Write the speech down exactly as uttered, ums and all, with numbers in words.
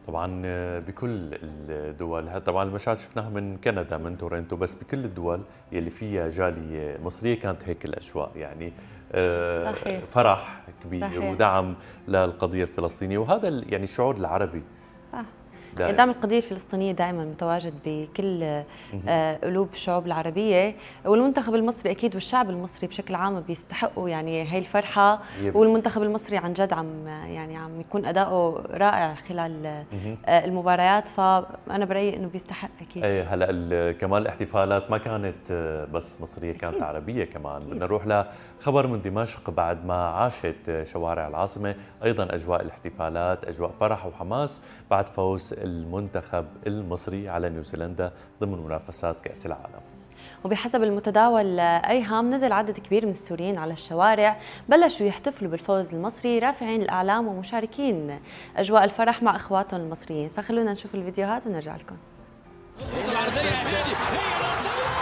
طبعا بكل الدول، طبعا المشاهد شفناها من كندا من تورنتو، بس بكل الدول يلي فيها جالية مصرية كانت هيك الأجواء، يعني آه، صحيح. فرح كبير صحيح. ودعم للقضية الفلسطينية، وهذا ال- يعني الشعور العربي صح. يعني دائما. دعم القضية الفلسطينية دائما متواجد بكل مهم. آه، قلوب الشعوب العربية، والمنتخب المصري أكيد والشعب المصري بشكل عام بيستحقوا يعني هاي الفرحة. يب. والمنتخب المصري عن جد عم يعني عم يكون أداؤه رائع خلال مهم. آه، المباريات، فأنا برأيي إنه بيستحق أكيد. ايه هلا ال- كمان الاحتفالات ما كانت آه، بس مصريه، كانت أكيد. عربيه كمان. أكيد. بدنا نروح لخبر من دمشق. بعد ما عاشت آه، شوارع العاصمه ايضا اجواء الاحتفالات، اجواء فرح وحماس بعد فوز المنتخب المصري على نيوزيلندا ضمن منافسات كاس العالم. وبحسب المتداول أيهم، نزل عدد كبير من السوريين على الشوارع، بلشوا يحتفلوا بالفوز المصري رافعين الأعلام ومشاركين أجواء الفرح مع إخواتهم المصريين. فخلونا نشوف الفيديوهات ونرجع لكم.